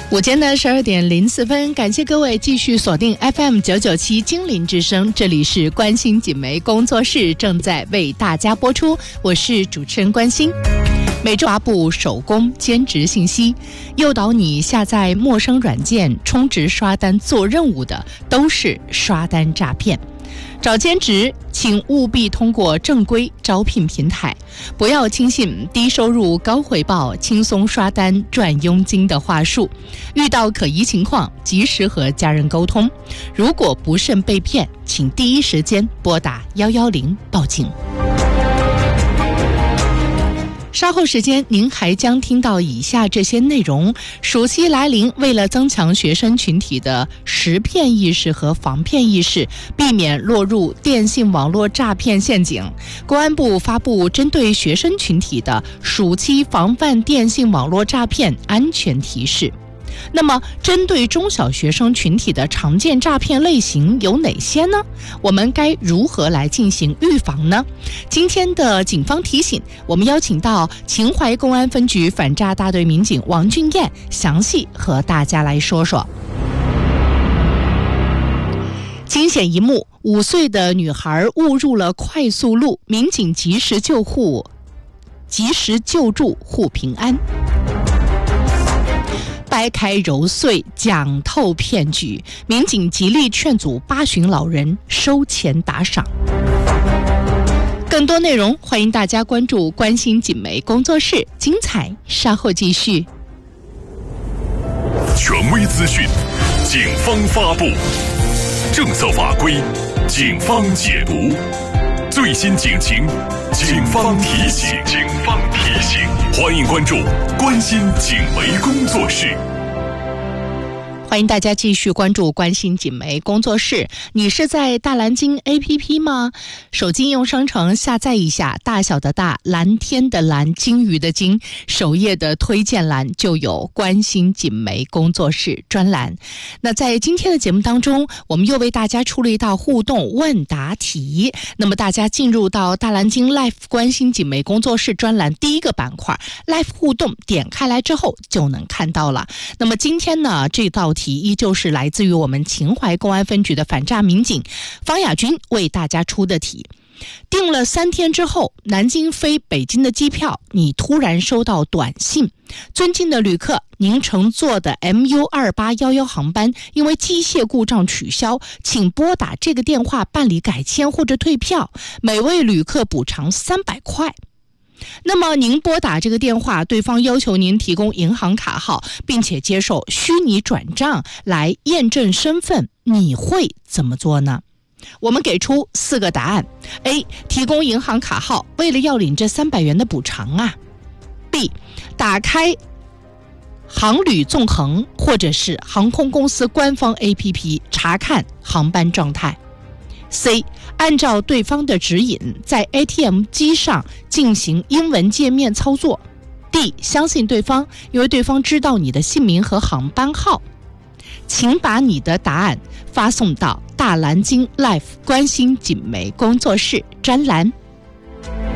午间的12点04分，感谢各位继续锁定 FM997 精灵之声，这里是关心锦媒工作室正在为大家播出，我是主持人关心。每周发布手工兼职信息，诱导你下载陌生软件充值刷单做任务的都是刷单诈骗。找兼职请务必通过正规招聘平台，不要轻信低收入高回报轻松刷单赚佣金的话术，遇到可疑情况及时和家人沟通，如果不慎被骗，请第一时间拨打110报警。稍后时间您还将听到以下这些内容。暑期来临，为了增强学生群体的识骗意识和防骗意识，避免落入电信网络诈骗陷阱，公安部发布针对学生群体的暑期防范电信网络诈骗安全提示。那么针对中小学生群体的常见诈骗类型有哪些呢？我们该如何来进行预防呢？今天的警方提醒，我们邀请到秦淮公安分局反诈大队民警王俊彦，详细和大家来说说。惊险一幕，5岁的女孩误入了快速路，民警及时救助护平安。掰开揉碎讲透骗局，民警极力劝阻八旬老人收钱打赏。更多内容欢迎大家关注关心锦媒工作室，精彩稍后继续。 权威资讯，警方发布；政策法规，警方解读；最新警情，警方提醒。欢迎关注关心锦媒工作室。 欢迎大家继续关注关心锦媒工作室。你是在大蓝鲸 APP 吗？手机应用商城下载一下，大小的大，蓝天的蓝，鲸鱼的鲸，首页的推荐栏就有关心锦媒工作室专栏。那在今天的节目当中，我们又为大家出了一道互动问答题。那么大家进入到大蓝鲸 Live 关心锦媒工作室专栏第一个板块 Live 互动，点开来之后就能看到了。那么今天呢，这道题依旧是来自于我们秦淮公安分局的反诈民警方亚军为大家出的题。订了3天之后，南京飞北京的机票，你突然收到短信：尊敬的旅客，您乘坐的 MU2811 航班因为机械故障取消，请拨打这个电话办理改签或者退票，每位旅客补偿300块。那么您拨打这个电话，对方要求您提供银行卡号，并且接受虚拟转账来验证身份，你会怎么做呢？我们给出4个答案。 A. 提供银行卡号，为了要领这300元的补偿啊。 B. 打开航旅纵横或者是航空公司官方 APP 查看航班状态。 C. 按照对方的指引，在 ATM 机上进行英文界面操作。 D. 相信对方，因为对方知道你的姓名和航班号。请把你的答案发送到大蓝鲸 Live 关心锦媒工作室专栏。